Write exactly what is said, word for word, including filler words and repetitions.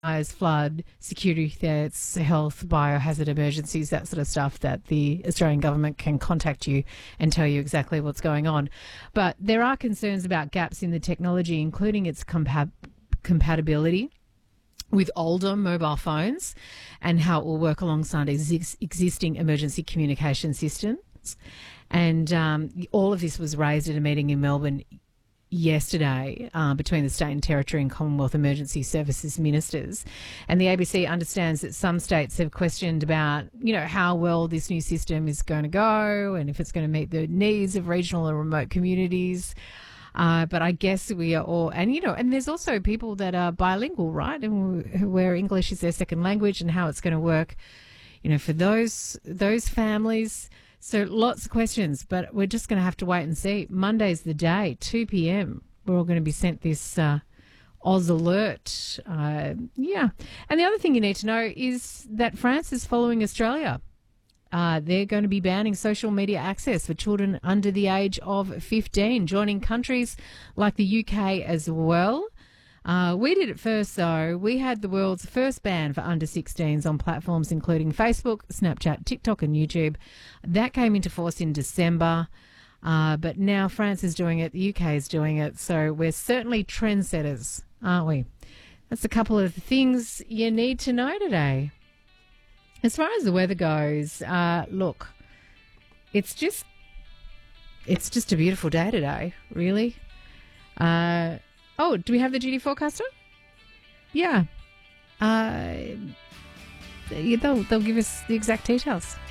fires, flood, security threats, health, biohazard emergencies, that sort of stuff, that the Australian government can contact you and tell you exactly what's going on. But there are concerns about gaps in the technology, including its compa- compatibility with older mobile phones and how it will work alongside ex- existing emergency communication systems. And um, all of this was raised at a meeting in Melbourne yesterday uh, between the State and Territory and Commonwealth Emergency Services ministers. And the A B C understands that some states have questioned about, you know, how well this new system is going to go and if it's going to meet the needs of regional and remote communities. Uh, but I guess we are all, and you know, and there's also people that are bilingual, right, and who- where English is their second language, and how it's going to work, you know, for those those families. So lots of questions, but we're just going to have to wait and see. Monday's the day, two p.m. We're all going to be sent this uh, Oz alert. Uh, yeah, and the other thing you need to know is that France is following Australia. Uh, they're going to be banning social media access for children under the age of fifteen, joining countries like the U K as well. Uh, we did it first, though. We had the world's first ban for under sixteens on platforms including Facebook, Snapchat, TikTok and YouTube. That came into force in December. Uh, but now France is doing it, the U K is doing it. So we're certainly trendsetters, aren't we? That's a couple of things you need to know today. As far as the weather goes, uh, look, it's just it's just a beautiful day today, really. Uh, oh, do we have the duty forecaster? Yeah. Uh, yeah, they'll, they'll give us the exact details.